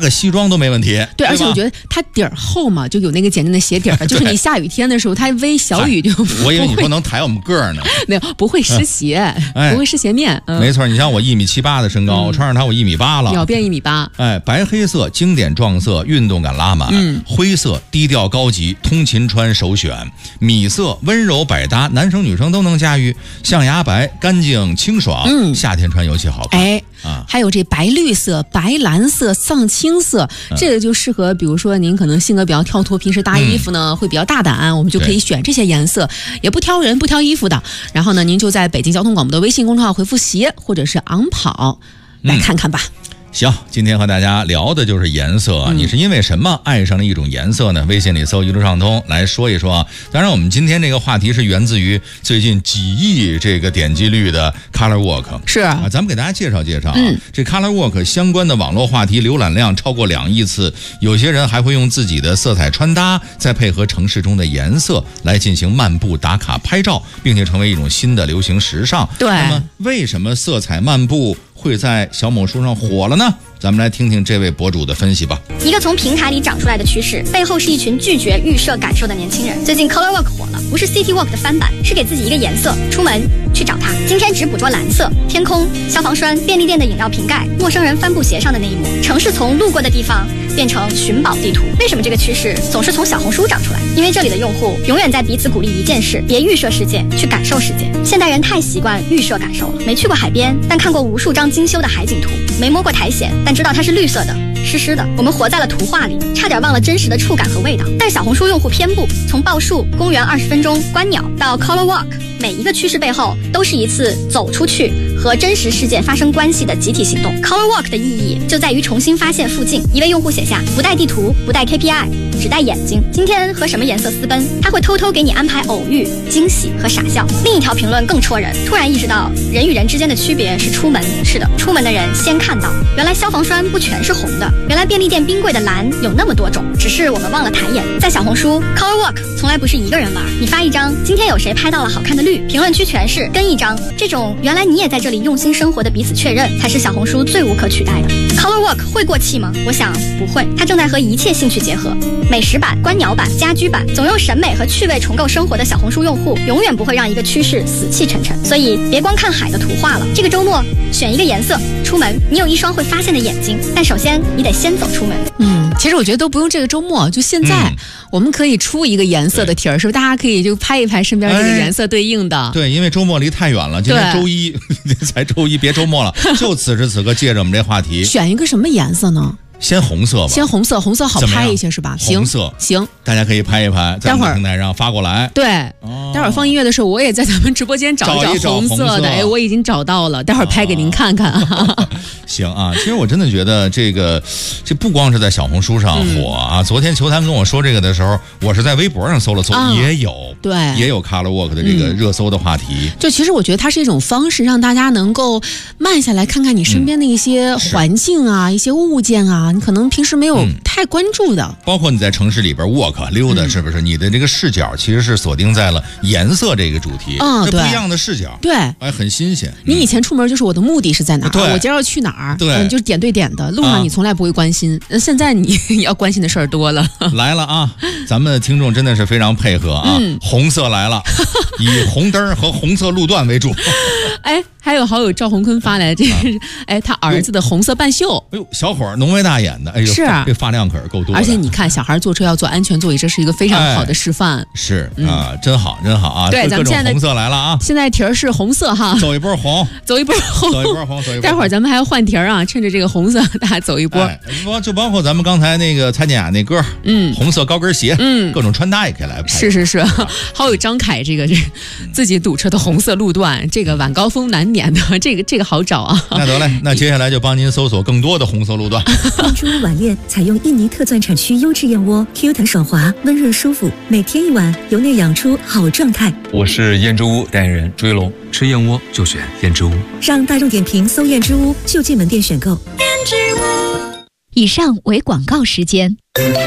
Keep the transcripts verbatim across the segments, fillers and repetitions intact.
个西装都没问题。 对， 对而且我觉得它底儿厚嘛，就有那个简单的鞋底儿，就是你下雨天的时候，它微小雨就不会。 我以为你说能抬我们个儿呢。 没有，不会湿鞋， 哎、 不会湿鞋面。嗯、 没错，你像我一米七八的身高，嗯、我穿上它我一米八了， 秒变一米八。 哎，白黑色经典撞色，运动感拉满； 嗯、 灰色低调高级，通勤穿首选；米色温柔百搭，男生女生都能驾驭；象牙白干净清爽， 嗯、 夏天穿尤其好看。 哎。啊，还有这白绿色、白蓝色、藏青色，嗯、这个就适合，比如说您可能性格比较跳脱，平时搭衣服呢、嗯、会比较大胆，我们就可以选这些颜色，也不挑人、不挑衣服的。然后呢，您就在北京交通广播的微信公众号回复“鞋”或者是“昂跑”来看看吧。嗯行，今天和大家聊的就是颜色。 嗯、 你是因为什么爱上了一种颜色呢？微信里搜一路畅通来说一说。当然，我们今天这个话题是源自于最近几亿这个点击率的 Color Walk。 是啊， 咱们给大家介绍介绍啊。 嗯、 这 Color Walk 相关的网络话题浏览量超过两亿次，有些人还会用自己的色彩穿搭，再配合城市中的颜色来进行漫步、打卡、拍照，并且成为一种新的流行时尚。 对。 那么，为什么色彩漫步会在小某书上火了呢？咱们来听听这位博主的分析吧。 一个从平台里长出来的趋势，背后是一群拒绝预设感受的年轻人。最近 Color Walk 火了，不是 City Walk 的翻版，是给自己一个颜色，出门去找它。今天只捕捉蓝色、天空、消防栓、便利店的饮料瓶盖、陌生人帆布鞋上的那一幕。城市从路过的地方变成寻宝地图。为什么这个趋势总是从小红书长出来？因为这里的用户永远在彼此鼓励一件事：别预设世界，去感受世界。现代人太习惯预设感受了，没去过海边，但看过无数张精修的海景图；没摸过苔藓，但知道它是绿色的、湿湿的。我们活在了图画里，差点忘了真实的触感和味道。但小红书用户偏不，从报数、公园二十分钟、观鸟到 Color Walk， 每一个趋势背后都是一次走出去和真实世界发生关系的集体行动。 Color Walk 的意义就在于重新发现附近。一位用户写下：不带地图，不带 K P I， 只带眼睛。今天和什么颜色私奔？他会偷偷给你安排偶遇、惊喜和傻笑。另一条评论更戳人，突然意识到人与人之间的区别是出门。是的，出门的人先看到，原来消防栓不全是红的，原来便利店冰柜的蓝有那么多种，只是我们忘了抬眼。在小红书 Color Walk 从来不是一个人玩，你发一张今天有谁拍到了好看的绿，评论区全是跟一张。这种原来你也在这里用心生活的彼此确认，才是小红书最无可取代的。 Color Walk 会过气吗？我想不会，它正在和一切兴趣结合，美食版、观鸟版、家居版，总用审美和趣味重构生活的小红书用户永远不会让一个趋势死气沉沉。所以别光看海的图画了，这个周末选一个颜色出门，你有一双会发现的眼睛，但首先你得先走出门。 嗯，其实我觉得都不用这个周末，就现在、嗯、我们可以出一个颜色的题儿，是不是大家可以就拍一拍身边这个颜色对应的、哎、 对，因为周末离太远了，今天周一才周一，别周末了，就此时此刻借着我们这话题选一个什么颜色呢？ 先红色吧， 先红色，红色好拍一些是吧？ 红色行， 大家可以拍一拍，在我们平台上发过来。 对，哦、待会儿放音乐的时候，我也在咱们直播间找一找红色的。哎，我已经找到了，待会儿拍给您看看。哦、 行啊，其实我真的觉得这个，这不光是在小红书上火啊。嗯、昨天球坛跟我说这个的时候，我是在微博上搜了搜，哦、也有， 对， 也有 Color Walk 的这个热搜的话题。嗯、 就其实我觉得它是一种方式，让大家能够慢下来看看你身边的一些环境啊、嗯、一些物件啊，你可能平时没有。嗯、太关注的， 包括你在城市里边 walk 溜达，是不是？嗯、你的这个视角其实是锁定在了颜色这个主题，嗯，这不一样的视角， 对， 哎，很新鲜。 你以前出门就是我的目的是在哪儿，我今儿要去哪儿， 对， 嗯，就是点对点的，路上你从来不会关心，啊、现在你要关心的事儿多了。 来了啊，咱们的听众真的是非常配合啊，嗯、红色来了，以红灯和红色路段为主。 哎，还有好友赵红坤发来这个，啊、哎，他儿子的红色半袖， 哎呦，小伙儿浓眉大眼的，哎呦， 是啊。 这发量可是够多的， 而且你看，小孩坐车要坐安全座椅，这是一个非常好的示范。 哎、是啊、嗯，真好，真好啊！ 对，咱们现在红色来了啊！ 现在题儿是红色哈， 走一波红， 走一波红， 走一波红，走一波。 待会儿咱们还要换题儿啊，趁着这个红色，大家走一波。 哎、就包括咱们刚才那个蔡健雅那歌， 嗯， 红色高跟鞋，嗯，各种穿搭也可以来拍。 是是是，好有张凯这个这自己堵车的红色路段，这个晚高峰难免的，这个这个好找啊。 那得嘞，那接下来就帮您搜索更多的红色路段。 燕之屋晚宴采用印尼特钻产区优质燕窝 ，Q 弹爽滑，温润舒服，每天一碗，由内养出好状态。 我是燕之屋代言人朱一龙，吃燕窝就选燕之屋。 上大众点评搜燕之屋，就近门店选购。燕之屋。以上为广告时间。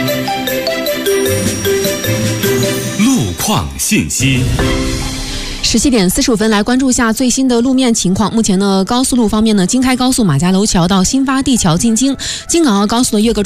路况信息。 十七点四十五分，来关注一下最新的路面情况。目前呢，高速路方面呢，京开高速马家楼桥到新发地桥进京，京港澳高速的粤格